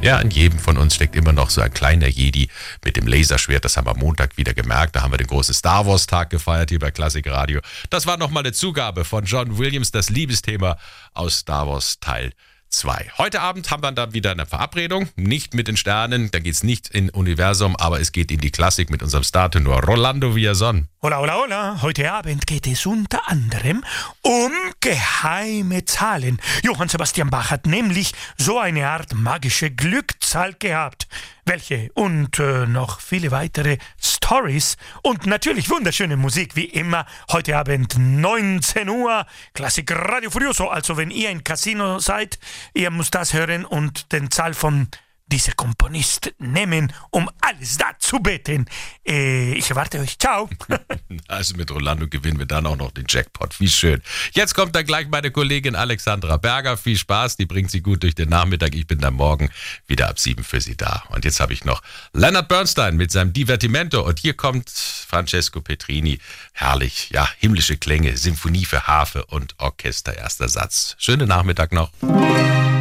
Ja, in jedem von uns steckt immer noch so ein kleiner Jedi mit dem Laserschwert. Das haben wir am Montag wieder gemerkt. Da haben wir den großen Star Wars Tag gefeiert hier bei Klassik Radio. Das war nochmal eine Zugabe von John Williams, das Liebesthema aus Star Wars Teil 2. Heute Abend haben wir dann wieder eine Verabredung, nicht mit den Sternen, da geht es nicht in Universum, aber es geht in die Klassik mit unserem Startenor Rolando Villazon. Hola, hola, hola. Heute Abend geht es unter anderem um geheime Zahlen. Johann Sebastian Bach hat nämlich so eine Art magische Glückzahl gehabt. Welche und noch viele weitere Stories und natürlich wunderschöne Musik, wie immer. Heute Abend 19 Uhr, Klassik Radio Furioso. Also wenn ihr im Casino seid, ihr müsst das hören und den Zahl von dieser Komponist nehmen, um alles da zu beten. Ich erwarte euch. Ciao. Also mit Rolando gewinnen wir dann auch noch den Jackpot. Wie schön. Jetzt kommt dann gleich meine Kollegin Alexandra Berger. Viel Spaß, die bringt sie gut durch den Nachmittag. Ich bin dann morgen wieder ab 7 für sie da. Und jetzt habe ich noch Leonard Bernstein mit seinem Divertimento. Und hier kommt Francesco Petrini. Herrlich, ja, himmlische Klänge, Symphonie für Harfe und Orchester, erster Satz. Schönen Nachmittag noch.